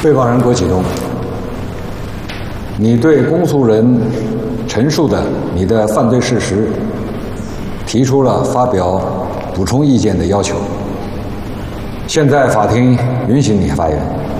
被告人郭启东，你对公诉人陈述的你的犯罪事实提出了发表补充意见的要求。现在法庭允许你发言。